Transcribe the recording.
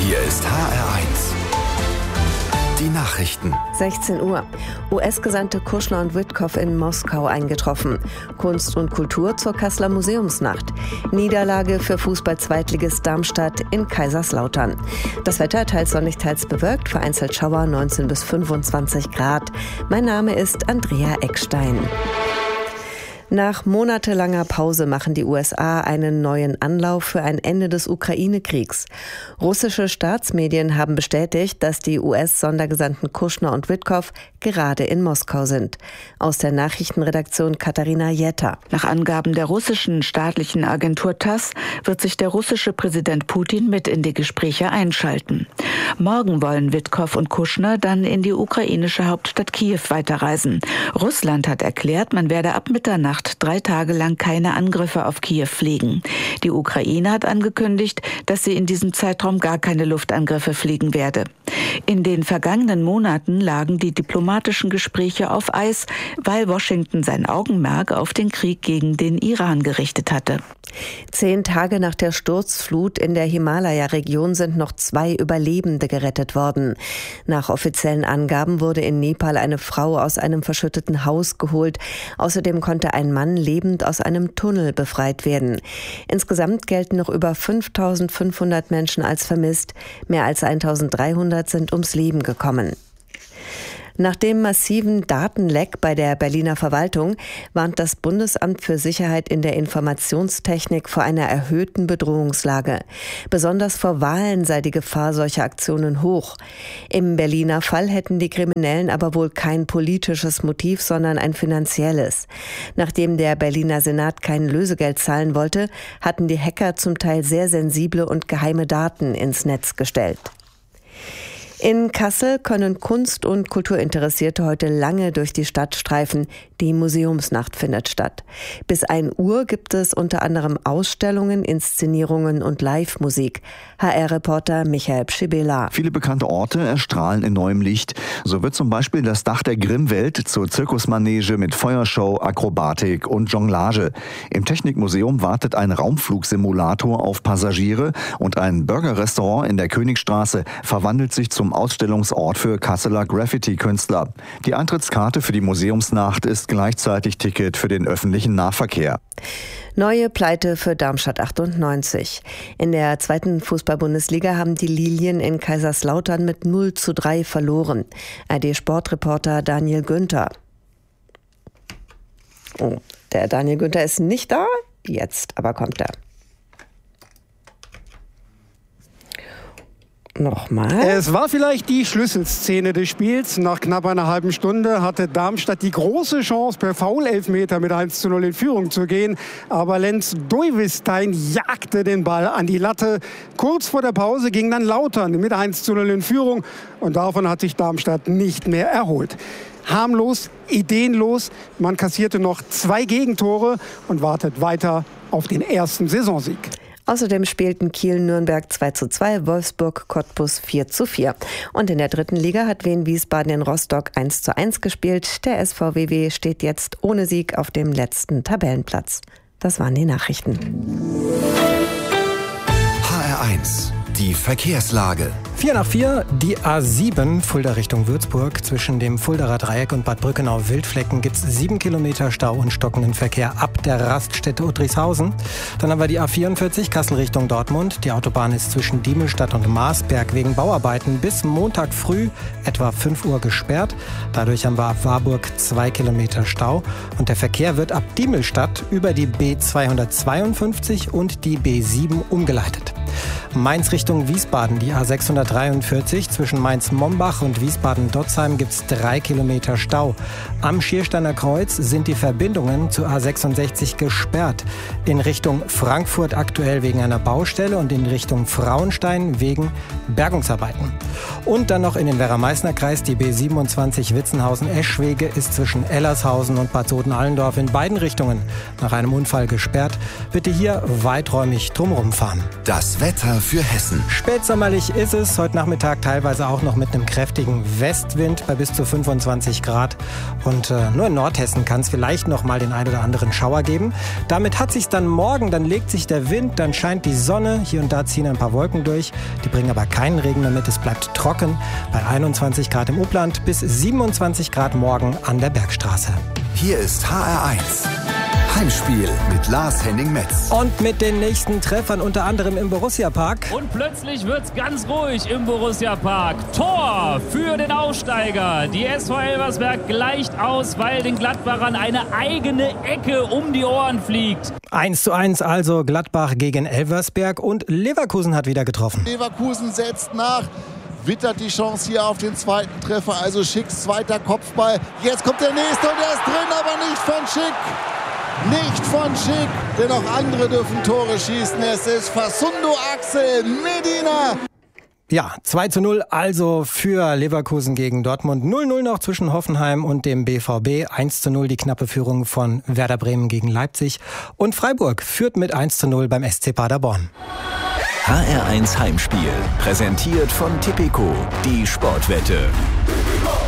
Hier ist HR1. Die Nachrichten. 16 Uhr. US-Gesandte Kushner und Witkow in Moskau eingetroffen. Kunst und Kultur zur Kasseler Museumsnacht. Niederlage für Fußball-Zweitligist Darmstadt in Kaiserslautern. Das Wetter teils sonnig, teils bewölkt, vereinzelt Schauer 19 bis 25 Grad. Mein Name ist Andrea Eckstein. Nach monatelanger Pause machen die USA einen neuen Anlauf für ein Ende des Ukraine-Kriegs. Russische Staatsmedien haben bestätigt, dass die US-Sondergesandten Kushner und Witkow gerade in Moskau sind. Aus der Nachrichtenredaktion Katharina Jetter. Nach Angaben der russischen staatlichen Agentur TASS wird sich der russische Präsident Putin mit in die Gespräche einschalten. Morgen wollen Witkow und Kushner dann in die ukrainische Hauptstadt Kiew weiterreisen. Russland hat erklärt, man werde ab Mitternacht 3 Tage lang keine Angriffe auf Kiew fliegen. Die Ukraine hat angekündigt, dass sie in diesem Zeitraum gar keine Luftangriffe fliegen werde. In den vergangenen Monaten lagen die diplomatischen Gespräche auf Eis, weil Washington sein Augenmerk auf den Krieg gegen den Iran gerichtet hatte. 10 Tage nach der Sturzflut in der Himalaya-Region sind noch 2 Überlebende gerettet worden. Nach offiziellen Angaben wurde in Nepal eine Frau aus einem verschütteten Haus geholt. Außerdem konnte ein Mann lebend aus einem Tunnel befreit werden. Insgesamt gelten noch über 5.500 Menschen als vermisst. Mehr als 1.300 sind ums Leben gekommen. Nach dem massiven Datenleck bei der Berliner Verwaltung warnt das Bundesamt für Sicherheit in der Informationstechnik vor einer erhöhten Bedrohungslage. Besonders vor Wahlen sei die Gefahr solcher Aktionen hoch. Im Berliner Fall hätten die Kriminellen aber wohl kein politisches Motiv, sondern ein finanzielles. Nachdem der Berliner Senat kein Lösegeld zahlen wollte, hatten die Hacker zum Teil sehr sensible und geheime Daten ins Netz gestellt. In Kassel können Kunst- und Kulturinteressierte heute lange durch die Stadt streifen. Die Museumsnacht findet statt. Bis 1 Uhr gibt es unter anderem Ausstellungen, Inszenierungen und Live-Musik. HR-Reporter Michael Pschibela. Viele bekannte Orte erstrahlen in neuem Licht. So wird zum Beispiel das Dach der Grimmwelt zur Zirkusmanege mit Feuershow, Akrobatik und Jonglage. Im Technikmuseum wartet ein Raumflugsimulator auf Passagiere und ein Burgerrestaurant in der Königstraße verwandelt sich zum Ausstellungsort für Kasseler Graffiti-Künstler. Die Eintrittskarte für die Museumsnacht ist gleichzeitig Ticket für den öffentlichen Nahverkehr. Neue Pleite für Darmstadt 98. In der 2. Fußball-Bundesliga haben die Lilien in Kaiserslautern mit 0:3 verloren. ARD-Sportreporter Daniel Günther. Oh, der Daniel Günther ist nicht da. Jetzt aber kommt er. Nochmal. Es war vielleicht die Schlüsselszene des Spiels. Nach knapp einer halben Stunde hatte Darmstadt die große Chance, per Foul-Elfmeter mit 1:0 in Führung zu gehen. Aber Lenz Deuvistein jagte den Ball an die Latte. Kurz vor der Pause ging dann Lautern mit 1:0 in Führung. Und davon hat sich Darmstadt nicht mehr erholt. Harmlos, ideenlos. Man kassierte noch 2 Gegentore und wartet weiter auf den ersten Saisonsieg. Außerdem spielten Kiel-Nürnberg 2:2, Wolfsburg Cottbus 4:4. Und in der 3. Liga hat Wien-Wiesbaden in Rostock 1:1 gespielt. Der SVWW steht jetzt ohne Sieg auf dem letzten Tabellenplatz. Das waren die Nachrichten. HR1, die Verkehrslage. 4 die A7 Fulda Richtung Würzburg. Zwischen dem Fuldaer Dreieck und Bad Brückenau-Wildflecken gibt es 7 Kilometer Stau und stockenden Verkehr ab der Raststätte Uttrichshausen. Dann haben wir die A44 Kassel Richtung Dortmund. Die Autobahn ist zwischen Diemelstadt und Marsberg wegen Bauarbeiten bis Montag früh etwa 5 Uhr gesperrt. Dadurch haben wir ab Warburg 2 Kilometer Stau. Und der Verkehr wird ab Diemelstadt über die B252 und die B7 umgeleitet. Mainz Richtung Wiesbaden, die A643 zwischen Mainz-Mombach und Wiesbaden-Dotzheim gibt es 3 Kilometer Stau. Am Schiersteiner Kreuz sind die Verbindungen zur A66 gesperrt. In Richtung Frankfurt aktuell wegen einer Baustelle und in Richtung Frauenstein wegen Bergungsarbeiten. Und dann noch in den Werra-Meißner-Kreis die B27 Witzenhausen-Eschwege ist zwischen Ellershausen und Bad Soden-Allendorf in beiden Richtungen nach einem Unfall gesperrt. Bitte hier weiträumig drumherum fahren. Das Wetter für Hessen. Spätsommerlich ist es, heute Nachmittag teilweise auch noch mit einem kräftigen Westwind bei bis zu 25 Grad. Und nur in Nordhessen kann es vielleicht noch mal den ein oder anderen Schauer geben. Damit hat sich's dann morgen, dann legt sich der Wind, dann scheint die Sonne. Hier und da ziehen ein paar Wolken durch. Die bringen aber keinen Regen mehr mit, es bleibt trocken. Bei 21 Grad im Upland bis 27 Grad morgen an der Bergstraße. Hier ist HR1. Heimspiel mit Lars-Henning Metz. Und mit den nächsten Treffern unter anderem im Borussia-Park. Und plötzlich wird's ganz ruhig im Borussia-Park. Tor für den Aufsteiger. Die SV Elversberg gleicht aus, weil den Gladbachern eine eigene Ecke um die Ohren fliegt. 1:1 also Gladbach gegen Elversberg und Leverkusen hat wieder getroffen. Leverkusen setzt nach. Wittert die Chance hier auf den zweiten Treffer. Also Schicks zweiter Kopfball. Jetzt kommt der nächste und der ist drin, aber nicht von Schick. Nicht von Schick, denn auch andere dürfen Tore schießen. Es ist Facundo Axel Medina. Ja, 2:0 also für Leverkusen gegen Dortmund. 0:0 noch zwischen Hoffenheim und dem BVB. 1:0 die knappe Führung von Werder Bremen gegen Leipzig. Und Freiburg führt mit 1:0 beim SC Paderborn. HR1 Heimspiel, präsentiert von Tipico, die Sportwette.